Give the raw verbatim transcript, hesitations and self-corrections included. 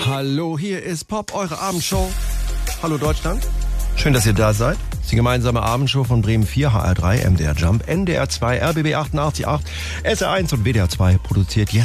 Hallo, hier ist Pop, eure Abendshow. Hallo Deutschland, schön, dass ihr da seid. Das ist die gemeinsame Abendshow von Bremen vier, H R drei, M D R Jump, N D R zwei, R B B achtundachtzig Komma acht, S R eins und W D R zwei produziert jetzt